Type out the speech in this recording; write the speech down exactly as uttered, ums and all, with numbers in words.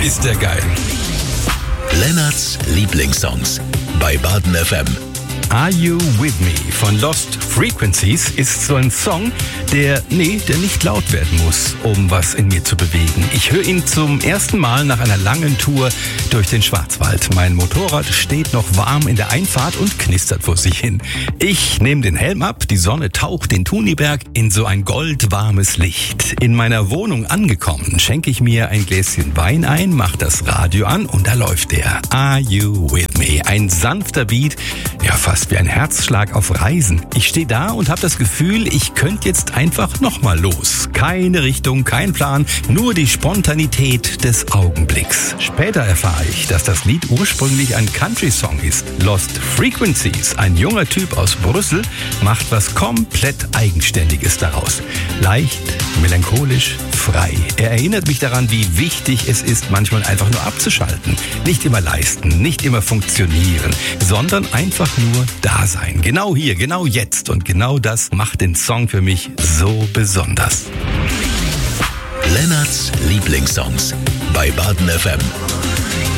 ist der geil. Lennarts Lieblingssongs bei Baden F M. Are You With Me von Lost Frequencies ist so ein Song, der, nee, der nicht laut werden muss, um was in mir zu bewegen. Ich höre ihn zum ersten Mal nach einer langen Tour durch den Schwarzwald. Mein Motorrad steht noch warm in der Einfahrt und knistert vor sich hin. Ich nehme den Helm ab, die Sonne taucht den Thuniberg in so ein goldwarmes Licht. In meiner Wohnung angekommen, schenke ich mir ein Gläschen Wein ein, mach das Radio an und da läuft der Are You With Me. Ein sanfter Beat, ja fast wie ein Herzschlag auf Reisen. Ich stehe da und habe das Gefühl, ich könnte jetzt einfach nochmal los. Keine Richtung, kein Plan, nur die Spontanität des Augenblicks. Später erfahre ich, dass das Lied ursprünglich ein Country-Song ist. Lost Frequencies, ein junger Typ aus Brüssel, macht was komplett Eigenständiges daraus. Leicht, melancholisch, frei. Er erinnert mich daran, wie wichtig es ist, manchmal einfach nur abzuschalten. Nicht immer leisten, nicht immer funktionieren, sondern einfach nur da sein. Genau hier, genau jetzt. Und genau das macht den Song für mich so besonders. Lennarts Lieblingssongs bei Baden F M.